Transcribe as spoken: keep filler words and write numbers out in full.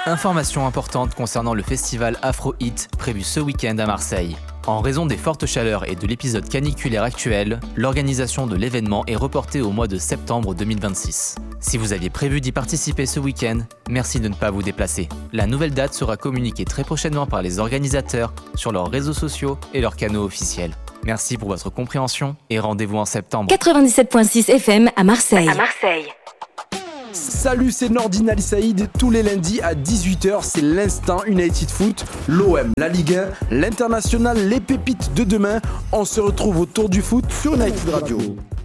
Information importante concernant le festival Afro Hit prévu ce week-end à Marseille. En raison des fortes chaleurs et de l'épisode caniculaire actuel, l'organisation de l'événement est reportée au mois de septembre deux mille vingt-six. Si vous aviez prévu d'y participer ce week-end, merci de ne pas vous déplacer. La nouvelle date sera communiquée très prochainement par les organisateurs sur leurs réseaux sociaux et leurs canaux officiels. Merci pour votre compréhension et rendez-vous en septembre. quatre-vingt-dix-sept virgule six F M à Marseille. À Marseille. Salut, c'est Nordine Ali Saïd. Tous les lundis à dix-huit heures, c'est l'instant United Foot, l'O M, la Ligue un, l'International, les pépites de demain. On se retrouve autour du foot sur United Radio.